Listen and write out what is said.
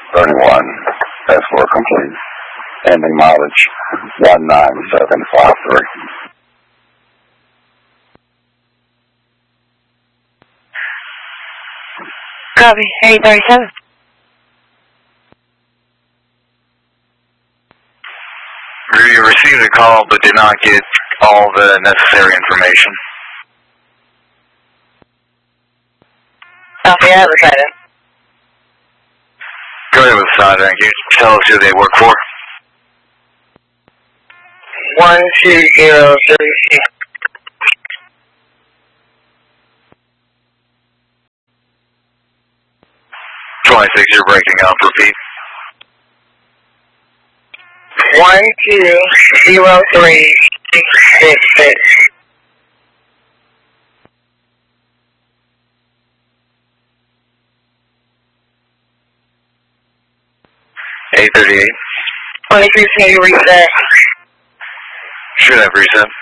31, S4 complete. Ending mileage 19753. Copy, 837. You received a call but did not get all the necessary information. Copy, I was at it. Go ahead with the side, thank you. Tell us who they work for. 1203. 26, you're breaking up. Repeat. 1203. 666. $838. 23, can you reset? Should have reset.